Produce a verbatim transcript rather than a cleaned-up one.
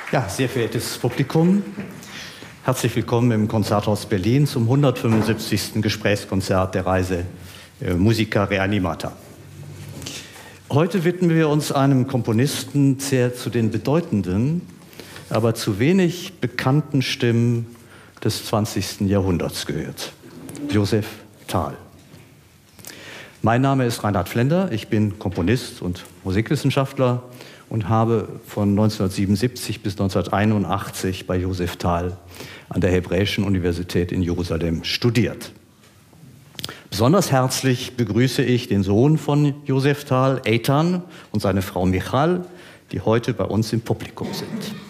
Ja, sehr verehrtes Publikum, herzlich willkommen im Konzerthaus Berlin zum hundertfünfundsiebzigsten Gesprächskonzert der Reise äh, Musica Reanimata. Heute widmen wir uns einem Komponisten, der zu den bedeutenden, aber zu wenig bekannten Stimmen des zwanzigsten Jahrhunderts gehört, Josef Thal. Mein Name ist Reinhard Flender, ich bin Komponist und Musikwissenschaftler und habe von neunzehnhundertsiebenundsiebzig bis neunzehnhunderteinundachtzig bei Josef Thal an der Hebräischen Universität in Jerusalem studiert. Besonders herzlich begrüße ich den Sohn von Josef Thal, Eitan, und seine Frau Michal, die heute bei uns im Publikum sind.